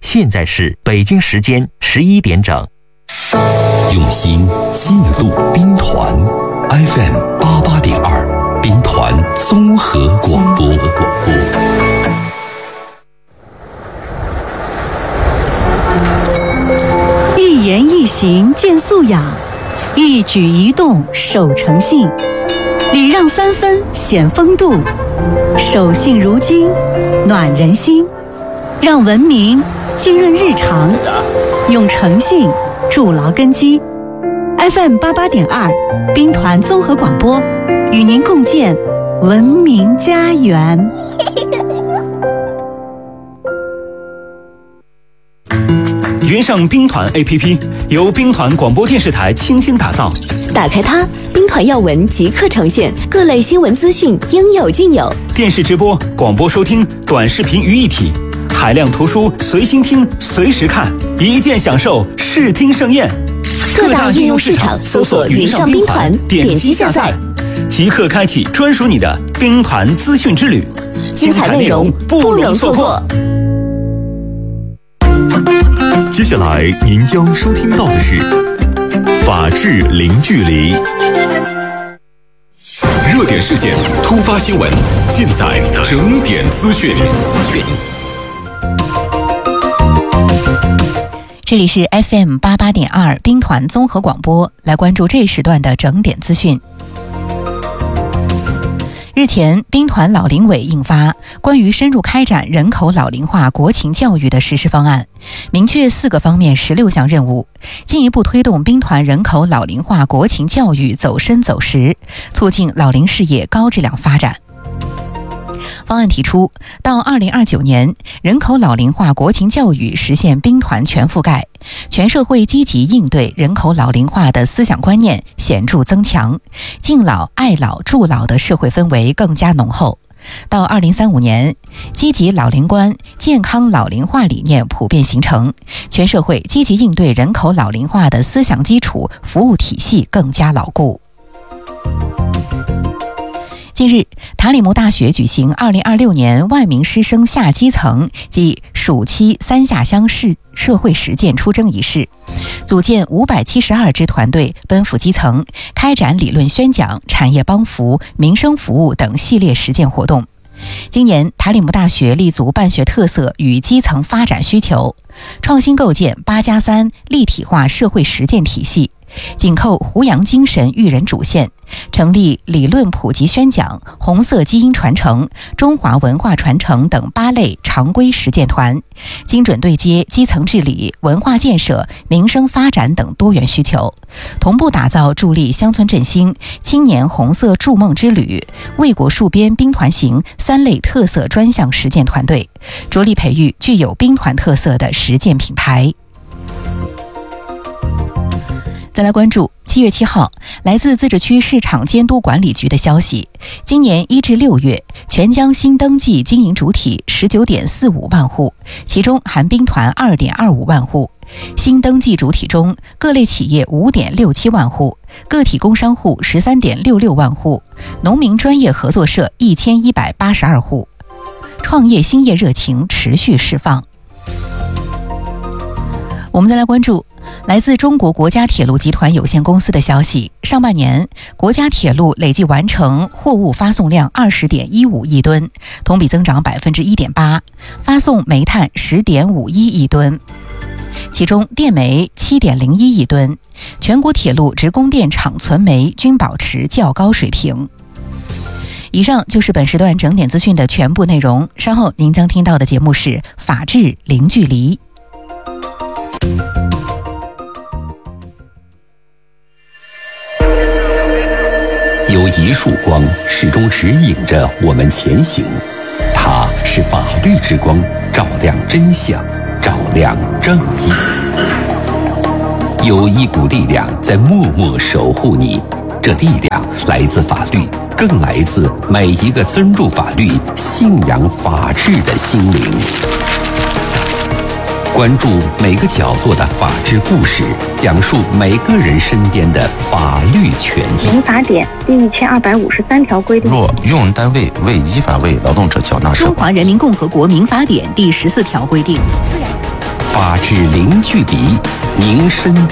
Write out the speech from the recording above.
现在是北京时间11点整。 用心记录兵团 FM88.2兵团综合广播。 一言一行见素养，一举一动守诚信，礼让3分显风度，守信如金暖人心，让文明浸润日常，用诚信筑牢根基。FM88.2兵团综合广播，与您共建文明家园。 云上兵团 APP 由兵团广播电视台倾心打造， 打开它，兵团要闻即刻呈现，各类新闻资讯应有尽有。 电视直播、广播收听、短视频于一体，海量图书随心听、随时看，一键享受视听盛宴。 各大应用市场搜索云上兵团，点击下载， 即刻开启专属你的兵团资讯之旅， 精彩内容不容错过。 接下来您将收听到的是法治零距离，热点事件、突发新闻尽在整点资讯。 这里是 FM88.2兵团综合广播，来关注这时段的整点资讯。日前，兵团老龄委印发关于深入开展人口老龄化国情教育的实施方案，明确4个方面16项任务，进一步推动兵团人口老龄化国情教育走深走实，促进老龄事业高质量发展。方案提出，到2029年，人口老龄化国情教育实现兵团全覆盖，全社会积极应对人口老龄化的思想观念显著增强，敬老、爱老、助老的社会氛围更加浓厚。到2035年，积极老龄观、健康老龄化理念普遍形成，全社会积极应对人口老龄化的思想基础、服务体系更加牢固。近日，塔里木大学举行2026年万名师生下基层及暑期3下乡社会实践出征仪式，组建572支团队奔赴基层，开展理论宣讲、产业帮扶、民生服务等系列实践活动。今年，塔里木大学立足办学特色与基层发展需求，创新构建8+3立体化社会实践体系，紧扣胡杨精神育人主线，成立理论普及宣讲、红色基因传承、中华文化传承等8类常规实践团，精准对接基层治理、文化建设、民生发展等多元需求，同步打造助力乡村振兴、青年红色筑梦之旅、为国戍边兵团行3类特色专项实践团队，着力培育具有兵团特色的实践品牌。再来关注7月7号，来自自治区市场监督管理局的消息，今年1至6月，全疆新登记经营主体19.45万户，其中含兵团2.25万户。新登记主体中，各类企业5.67万户，个体工商户13.66万户，农民专业合作社1182户。创业兴业热情持续释放。我们再来关注来自中国国家铁路集团有限公司的消息，上半年国家铁路累计完成货物发送量20.15亿吨，同比增长1.8%，发送煤炭10.51亿吨，其中电煤7.01亿吨，全国铁路直供电厂存煤均保持较高水平。以上就是本时段整点资讯的全部内容，稍后您将听到的节目是法治零距离。 有一束光始终指引着我们前行，它是法律之光，照亮真相，照亮正义。有一股力量在默默守护你，这力量来自法律，更来自每一个尊重法律、信仰法治的心灵。关注每个角落的法治故事，讲述每个人身边的法律权益。 民法典第1253条规定， 若用人单位未依法为劳动者缴纳社保。 中华人民共和国民法典第14条规定， 法治零距离，您身边。